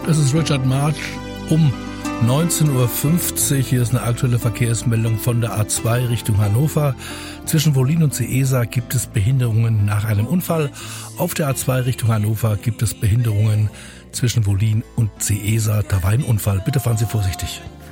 Das ist Richard March um 19.50 Uhr. Hier ist eine aktuelle Verkehrsmeldung von der A2 Richtung Hannover. Zwischen Wollin und Seesa gibt es Behinderungen nach einem Unfall. Auf der A2 Richtung Hannover gibt es Behinderungen zwischen Wollin und Seesa. Da war ein Unfall. Bitte fahren Sie vorsichtig.